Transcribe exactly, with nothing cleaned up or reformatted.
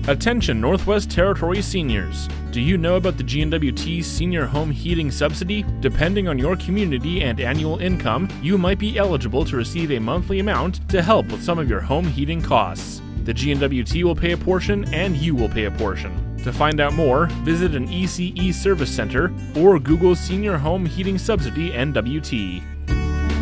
Attention Northwest Territory seniors! Do you know about the G N W T Senior Home Heating Subsidy? Depending on your community and annual income, you might be eligible to receive a monthly amount to help with some of your home heating costs. The G N W T will pay a portion and you will pay a portion. To find out more, visit an E C E service center or Google Senior Home Heating Subsidy N W T.